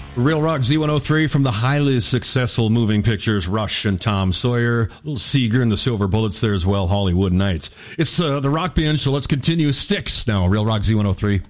Real Rock Z103 from the highly successful moving pictures Rush and Tom Sawyer. Little Seeger and the Silver Bullets there as well, Hollywood Nights. It's the Rock Binge, so let's continue. Styx now, Real Rock Z103.